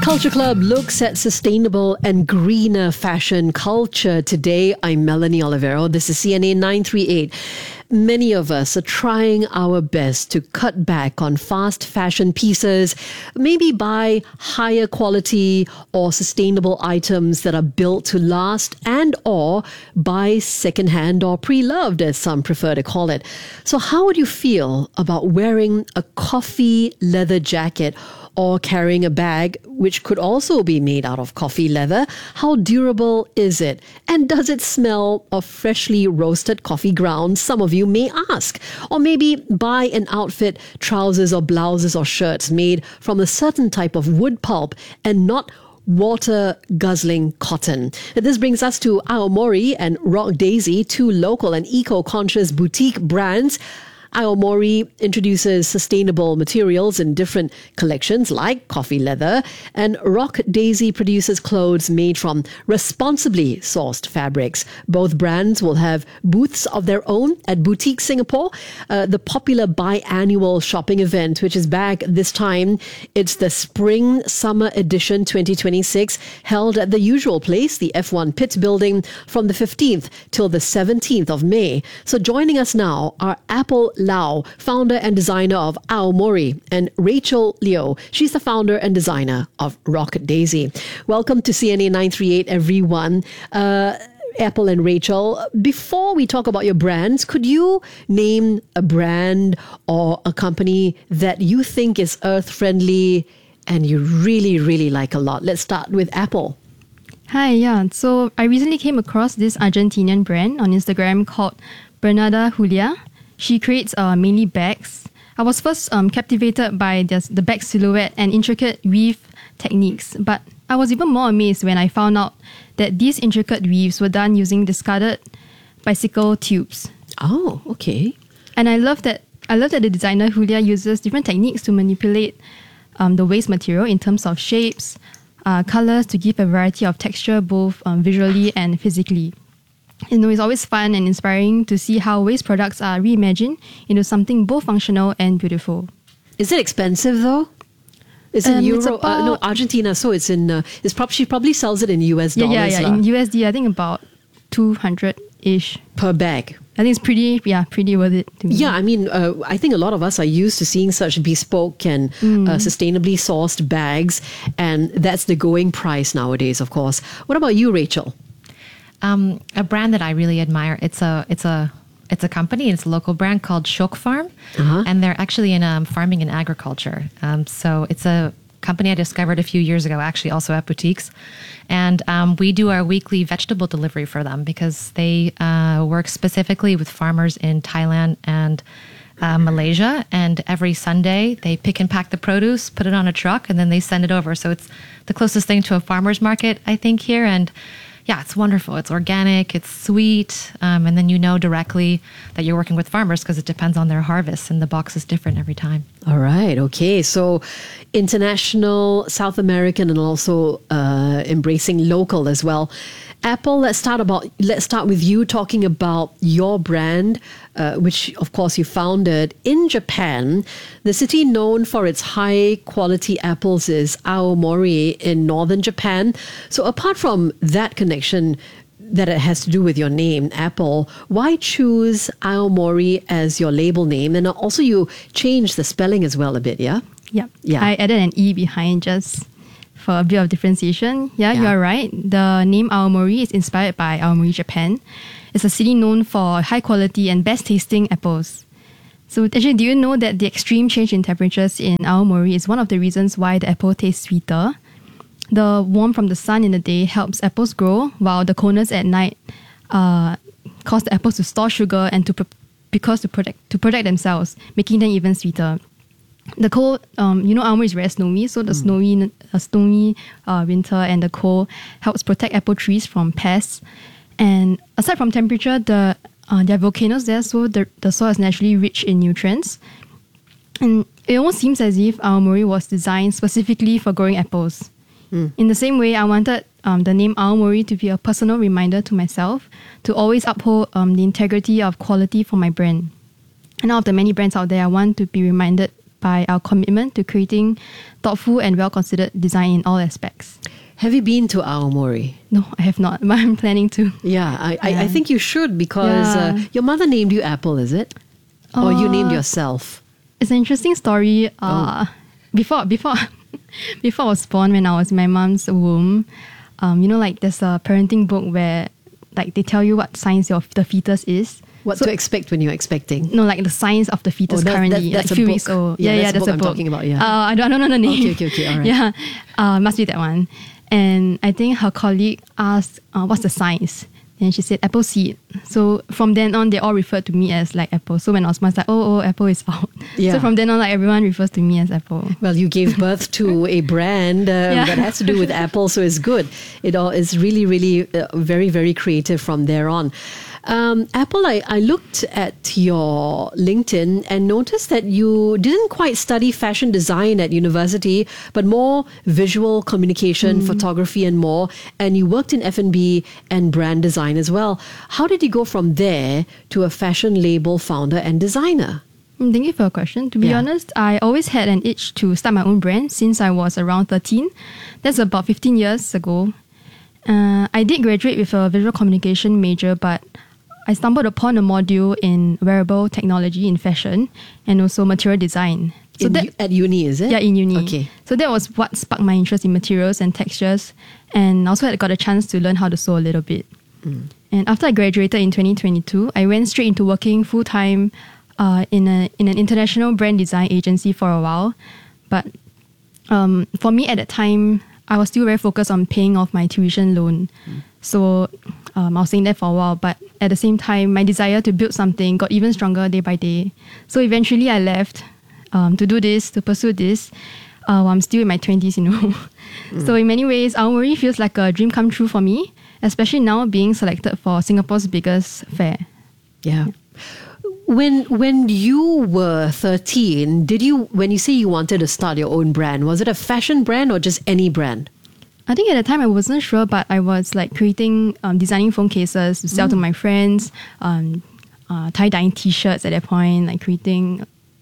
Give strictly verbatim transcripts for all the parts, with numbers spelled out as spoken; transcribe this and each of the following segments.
Culture Club looks at sustainable and greener fashion culture. Today, I'm Melanie Olivero. This is C N A nine three eight. Many of us are trying our best to cut back on fast fashion pieces, maybe buy higher quality or sustainable items that are built to last, and or buy secondhand or pre-loved, as some prefer to call it. So how would you feel about wearing a coffee leather jacket or carrying a bag which could also be made out of coffee leather? How durable is it? And does it smell of freshly roasted coffee grounds? Some of you may ask. Or maybe buy an outfit, trousers or blouses or shirts made from a certain type of wood pulp and not water guzzling cotton. And this brings us to Aomori and Rock Daisy, two local and eco-conscious boutique brands. Aomori introduces sustainable materials in different collections like coffee leather, and Rock Daisy produces clothes made from responsibly sourced fabrics. Both brands will have booths of their own at Boutique Singapore, uh, the popular biannual shopping event, which is back this time. It's the Spring Summer Edition twenty twenty-six, held at the usual place, the F one Pit Building, from the fifteenth till the seventeenth of May. So joining us now are Apple Lau, founder and designer of Aomori, and Rachel Leo. She's the founder and designer of Rock Daisy. Welcome to C N A nine three eight, everyone. Uh, Apple and Rachel, before we talk about your brands, could you name a brand or a company that you think is earth-friendly and you really, really like a lot? Let's start with Apple. Hi, yeah. So I recently came across this Argentinian brand on Instagram called Bernarda Julia. She creates uh, mainly bags. I was first um, captivated by the, the bag silhouette and intricate weave techniques, but I was even more amazed when I found out that these intricate weaves were done using discarded bicycle tubes. Oh, okay. And I love that I love that the designer Julia uses different techniques to manipulate um, the waste material in terms of shapes, uh, colors, to give a variety of texture both um, visually and physically. You know, it's always fun and inspiring to see how waste products are reimagined into something both functional and beautiful. Is it expensive though? It's in Um, it's Euro, uh, no, about- Argentina. So it's in. Uh, it's prob- she probably sells it in U S Yeah, dollars yeah, yeah. lah, In U S D, I think about two hundred ish. per bag. I think it's pretty, yeah, pretty worth it to me. Yeah, I mean, uh, I think a lot of us are used to seeing such bespoke and Mm. uh, sustainably sourced bags, and that's the going price nowadays, of course. What about you, Rachel? Um, a brand that I really admire. It's a it's a it's a company. It's a local brand called Shok Farm, Uh-huh. and they're actually in um, farming and agriculture. Um, so it's a company I discovered a few years ago, actually, also at boutiques, and um, we do our weekly vegetable delivery for them because they uh, work specifically with farmers in Thailand and uh, Malaysia. And every Sunday, they pick and pack the produce, put it on a truck, and then they send it over. So it's the closest thing to a farmer's market, I think, here. And yeah, it's wonderful. It's organic, it's sweet, um, and then you know directly that you're working with farmers because it depends on their harvest, and the box is different every time. All right. Okay. So international, South American, and also uh, embracing local as well. Apple, let's start about. Let's start with you talking about your brand, uh, which of course you founded in Japan. The city known for its high quality apples is Aomori in northern Japan. So apart from that connection that it has to do with your name, Apple, why choose Aomori as your label name? And also you changed the spelling as well a bit, yeah? Yep. Yeah. I added an E behind just for a bit of differentiation. Yeah, Yeah. you're right. The name Aomori is inspired by Aomori, Japan. It's a city known for high quality and best tasting apples. So actually, do you know that the extreme change in temperatures in Aomori is one of the reasons why the apple tastes sweeter? The warmth from the sun in the day helps apples grow, while the coldness at night uh, cause the apples to store sugar and to pro- because to protect to protect themselves, making them even sweeter. The cold, um, you know, Aomori is very snowy, so the Mm. snowy, uh, snowy uh, winter and the cold helps protect apple trees from pests. And aside from temperature, the uh, there are volcanoes there, so the the soil is naturally rich in nutrients. And it almost seems as if Aomori was designed specifically for growing apples. Mm. In the same way, I wanted um, the name Aomori to be a personal reminder to myself to always uphold um, the integrity of quality for my brand. And out of the many brands out there, I want to be reminded by our commitment to creating thoughtful and well-considered design in all aspects. Have you been to Aomori? No, I have not, but I'm planning to. Yeah, I, I, I think you should because Yeah. uh, your mother named you Apple, is it? Or you Uh, named yourself? It's an interesting story. Oh. Uh, Before before before I was born, when I was in my mom's womb, um, you know, like there's a parenting book where like they tell you what size your the fetus is. What So- to expect when you're expecting? No, like the size of the fetus Oh, that- currently, that- that's like a few book. weeks old. Yeah, Yeah, yeah, that's the that's book a I'm book. talking about, yeah. Uh, I don't, I don't know the name. Okay, okay, okay, all right. Yeah, uh, must be that one. And I think her colleague asked, uh, "What's the size?" And she said, "Apple seed." So from then on, they all referred to me as like Apple. So when I was born, it's like, "Oh, oh, Apple is out." Yeah. So from then on, like everyone refers to me as Apple. Well, you gave birth to a brand uh, Yeah. that has to do with Apple, so it's good. It all is really, really uh, very, very creative from there on. Um, Apple, I, I looked at your LinkedIn and noticed that you didn't quite study fashion design at university, but more visual communication, photography, and more. And you worked in F and B and brand design as well. How did you go from there to a fashion label founder and designer? Mm, Thank you for your question. To be Yeah. honest, I always had an itch to start my own brand since I was around thirteen. That's about fifteen years ago. Uh, I did graduate with a visual communication major, but I stumbled upon a module in wearable technology in fashion and also material design. So In that, u- at uni, is it? yeah, in uni. Okay. So that was what sparked my interest in materials and textures, and also I got a chance to learn how to sew a little bit. And after I graduated in twenty twenty-two, I went straight into working full time uh, in a in an international brand design agency for a while. But um, for me at that time, I was still very focused on paying off my tuition loan. So um, I was staying there for a while, but at the same time, my desire to build something got even stronger day by day. So eventually, I left um, to do this, to pursue this. Uh, while I'm still in my twenties, you know. So in many ways, Aomori feels like a dream come true for me, especially now being selected for Singapore's biggest fair. Yeah. When when you were thirteen, did you when you say you wanted to start your own brand, was it a fashion brand or just any brand? I think at the time I wasn't sure, but I was like creating, um, designing phone cases to sell to my friends, um, uh, tie-dyeing t-shirts at that point, like creating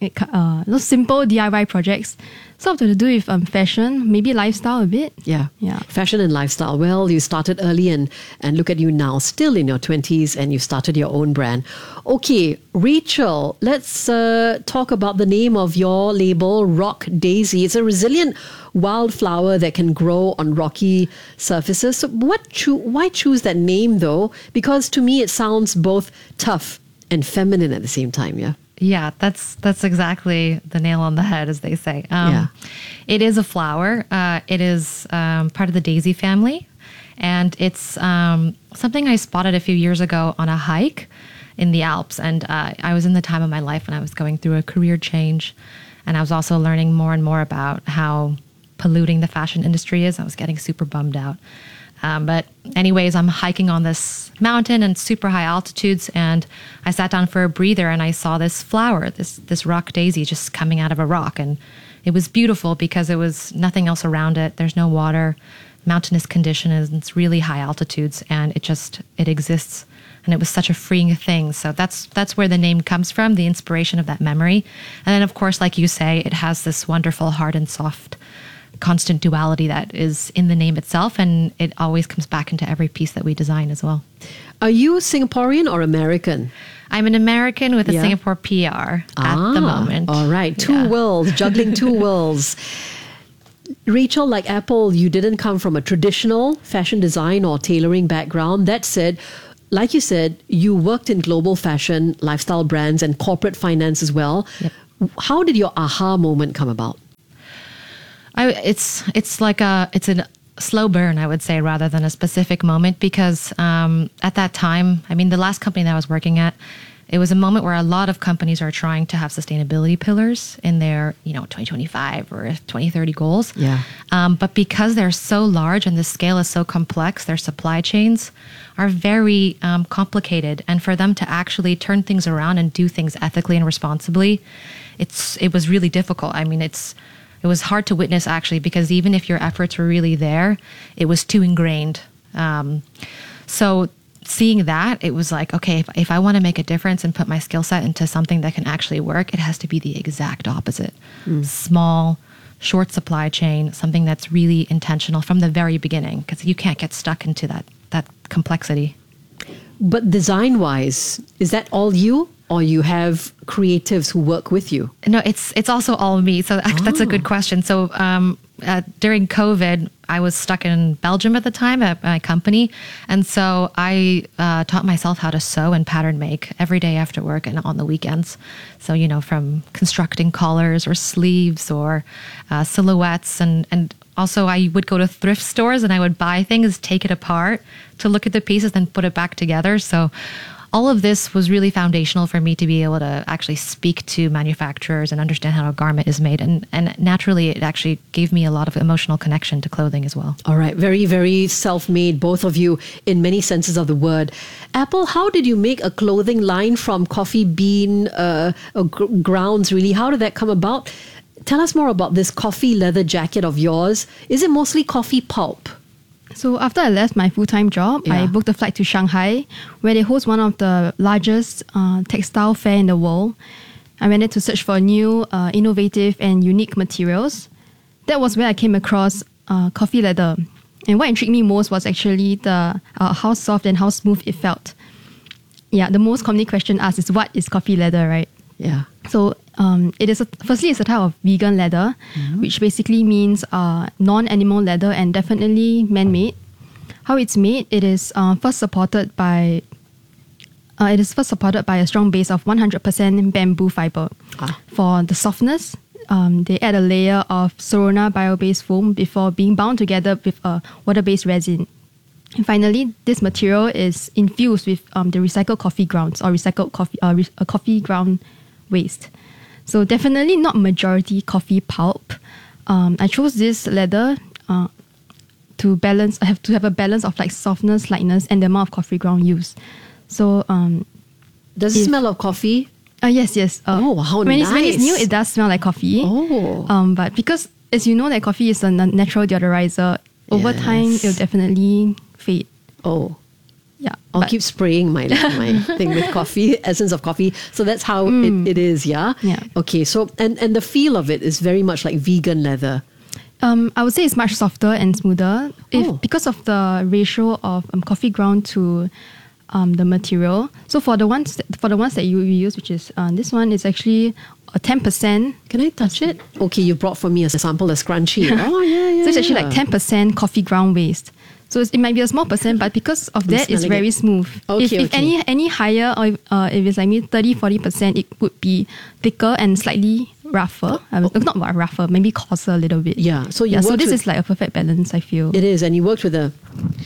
uh, those simple D I Y projects. Sort of to do with um, fashion, maybe lifestyle a bit. Yeah. Yeah. Fashion and lifestyle. Well, you started early and and look at you now, still in your twenties, and you started your own brand. Okay, Rachel, let's uh, talk about the name of your label, Rock Daisy. It's a resilient wildflower that can grow on rocky surfaces. So what cho- why choose that name though? Because to me it sounds both tough and feminine at the same time, yeah? Yeah, that's that's exactly the nail on the head, as they say. Um, Yeah. It is a flower. Uh, it is um, part of the daisy family, and it's um, something I spotted a few years ago on a hike in the Alps. And uh, I was in the time of my life when I was going through a career change, and I was also learning more and more about how polluting the fashion industry is. I was getting super bummed out. Um, but anyways, I'm hiking on this mountain and super high altitudes, and I sat down for a breather and I saw this flower, this this rock daisy just coming out of a rock. And it was beautiful because it was nothing else around it. There's no water, mountainous conditions, and it's really high altitudes, and it just, it exists. And it was such a freeing thing. So that's that's where the name comes from, the inspiration of that memory. And then, of course, like you say, it has this wonderful hard and soft constant duality that is in the name itself, and it always comes back into every piece that we design as well. Are you Singaporean or American? I'm an American with a Yeah. Singapore P R at the Ah, moment. All right. Two Yeah. worlds, juggling two worlds. Rachel, like Apple, you didn't come from a traditional fashion design or tailoring background. That said, like you said, you worked in global fashion, lifestyle brands, and corporate finance as well. Yep. How did your aha moment come about? I, it's it's like a it's a slow burn, I would say, rather than a specific moment, because um, at that time, I mean, the last company that I was working at, it was a moment where a lot of companies are trying to have sustainability pillars in their, you know, twenty twenty-five or twenty thirty goals. Yeah. Um, but because they're so large and the scale is so complex, their supply chains are very um, complicated. And for them to actually turn things around and do things ethically and responsibly, it's it was really difficult. I mean, it's it was hard to witness, actually, because even if your efforts were really there, it was too ingrained. Um, so seeing that, it was like, okay, if, if I want to make a difference and put my skill set into something that can actually work, it has to be the exact opposite. Mm. Small, short supply chain, something that's really intentional from the very beginning, because you can't get stuck into that that complexity. But design-wise, is that all you, or you have creatives who work with you? No, it's it's also all me. So oh. that's a good question. So um, uh, during COVID, I was stuck in Belgium at the time at my company. And so I uh, taught myself how to sew and pattern make every day after work and on the weekends. So, you know, from constructing collars or sleeves or uh, silhouettes. And, and also I would go to thrift stores and I would buy things, take it apart to look at the pieces, then put it back together. So all of this was really foundational for me to be able to actually speak to manufacturers and understand how a garment is made. And, and naturally, it actually gave me a lot of emotional connection to clothing as well. All right. Very, very self-made, both of you, in many senses of the word. Apple, how did you make a clothing line from coffee bean uh, uh, gr- grounds, really? How did that come about? Tell us more about this coffee leather jacket of yours. Is it mostly coffee pulp? So after I left my full-time job, yeah. I booked a flight to Shanghai, where they host one of the largest uh, textile fair in the world. I went there to search for new, uh, innovative and unique materials. That was where I came across uh, coffee leather. And what intrigued me most was actually the uh, how soft and how smooth it felt. Yeah, the most commonly question asked is, what is coffee leather, right? Yeah. So um, it is a, firstly, it's a type of vegan leather, mm-hmm. which basically means uh, non-animal leather and definitely man-made. How it's made, it is uh, first supported by uh, it is first supported by a strong base of one hundred percent bamboo fiber. Ah. For the softness, um, they add a layer of Sorona bio-based foam before being bound together with a water-based resin. And finally, this material is infused with um, the recycled coffee grounds or recycled coffee, uh, re- uh, coffee ground waste. So definitely not majority coffee pulp. Um, I chose this leather uh, to balance. I have to have a balance of like softness, lightness, and the amount of coffee ground used. So um, does it if, smell of coffee? Uh, yes, yes. Uh, oh, how when nice! It's, when it's new, it does smell like coffee. Oh, um, but because as you know, that coffee is a natural deodorizer. Over yes. time, it'll definitely fade. Oh. Yeah. I'll keep spraying my my thing with coffee, essence of coffee. So that's how mm. it, it is, yeah? Yeah. Okay, so, and, and the feel of it is very much like vegan leather. Um, I would say it's much softer and smoother. If, oh. Because of the ratio of um, coffee ground to um, the material. So for the ones that, for the ones that you use, which is uh, this one, is actually a ten percent. Can I touch it? Okay, you brought for me as a sample, a scrunchie. Oh, yeah, yeah. So it's actually yeah. like ten percent coffee ground waste. So it's, it might be a small percent, but because of that, it's very it. smooth. Okay, if okay. if any any higher, or uh, if it's like maybe thirty to forty percent, it would be thicker and slightly rougher. Uh, oh. Not rougher, maybe coarser a little bit. Yeah, so you yeah, so this with, is like a perfect balance, I feel. It is, and you worked with a...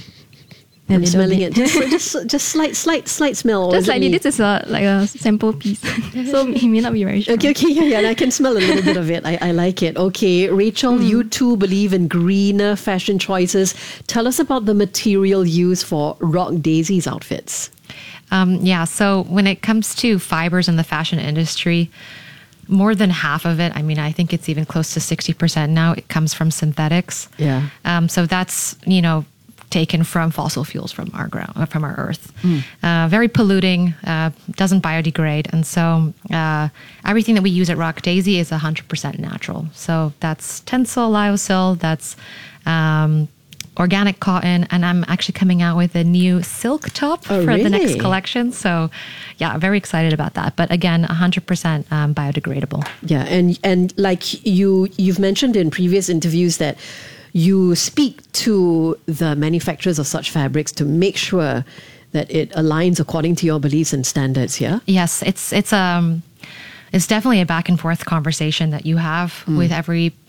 A I'm smelling bit. it. Just, just, just slight, slight, slight smell. Just slightly. This is a like a sample piece, so it may not be very strong. Okay, okay, yeah, yeah. And I can smell a little bit of it. I, I like it. Okay, Rachel, mm. you too believe in greener fashion choices. Tell us about the material used for Rock Daisy's outfits. Um, yeah. So when it comes to fibers in the fashion industry, more than half of it, I mean, I think it's even close to sixty percent now, it comes from synthetics. Yeah. Um, so that's, you know, taken from fossil fuels from our ground, from our earth. Mm. Uh, very polluting, uh, doesn't biodegrade. And so uh, everything that we use at Rock Daisy is one hundred percent natural. So that's Tencel, Lyocell, that's um, organic cotton. And I'm actually coming out with a new silk top oh, for really? the next collection. So yeah, very excited about that. But again, one hundred percent um, biodegradable. Yeah, and, and like you, you've mentioned in previous interviews that you speak to the manufacturers of such fabrics to make sure that it aligns according to your beliefs and standards, yeah? Yes, it's it's um it's definitely a back and forth conversation that you have mm. with every